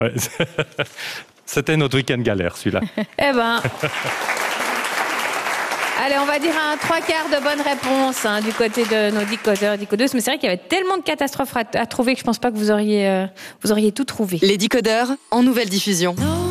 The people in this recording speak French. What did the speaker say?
Ouais. C'était notre week-end galère, celui-là. Eh ben... Allez, on va dire un 3/4 de bonnes réponses du côté de nos décodeurs et décodeuses. Mais c'est vrai qu'il y avait tellement de catastrophes à trouver que je pense pas que vous auriez tout trouvé. Les décodeurs en nouvelle diffusion.